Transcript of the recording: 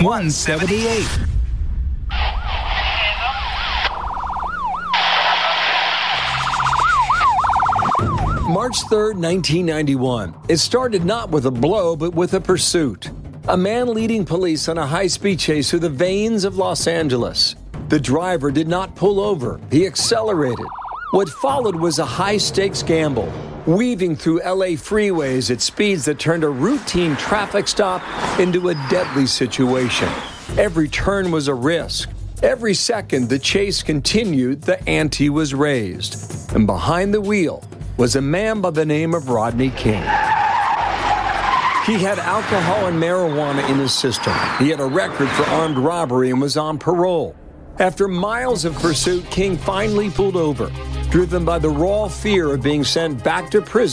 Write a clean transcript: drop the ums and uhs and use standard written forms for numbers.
178. March 3rd, 1991. It started not with a blow, but with a pursuit. A man leading police on a high-speed chase through the veins of Los Angeles. The driver did not pull over. He accelerated. What followed was a high-stakes gamble, weaving through LA freeways at speeds that turned a routine traffic stop into a deadly situation. Every turn was a risk. Every second the chase continued, the ante was raised. And behind the wheel was a man by the name of Rodney King. He had alcohol and marijuana in his system. He had a record for armed robbery and was on parole. After miles of pursuit, King finally pulled over, driven by the raw fear of being sent back to prison